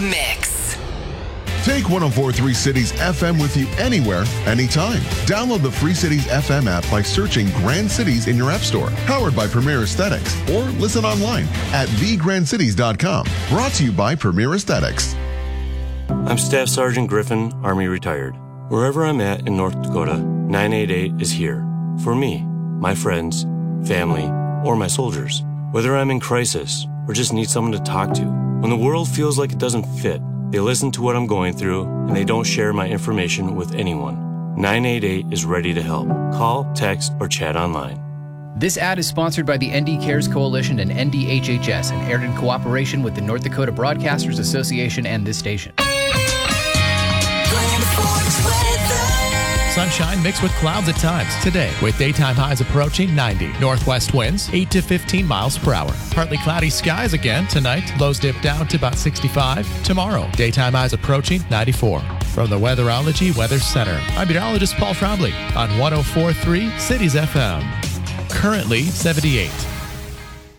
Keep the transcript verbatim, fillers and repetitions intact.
Mix. Take one oh four point three Cities F M with you anywhere, anytime. Download the free Cities F M app by searching Grand Cities in your app store. Powered by Premier Aesthetics. Or listen online at the grand cities dot com. Brought to you by Premier Aesthetics. I'm Staff Sergeant Griffin, Army retired. Wherever I'm at in North Dakota, nine eight eight is here. For me, my friends, family, or my soldiers. Whether I'm in crisis or just need someone to talk to. When the world feels like it doesn't fit, they listen to what I'm going through, and they don't share my information with anyone. nine eight eight is ready to help. Call, text, or chat online. This ad is sponsored by the N D Cares Coalition and N D H H S and aired in cooperation with the North Dakota Broadcasters Association and this station. Sunshine mixed with clouds at times today, with daytime highs approaching ninety. Northwest winds eight to fifteen miles per hour. Partly cloudy skies again tonight. Lows dip down to about sixty-five. Tomorrow, daytime highs approaching ninety-four. From the Weatherology Weather Center, I'm meteorologist Paul Trombley on one oh four point three Cities F M. Currently seventy-eight.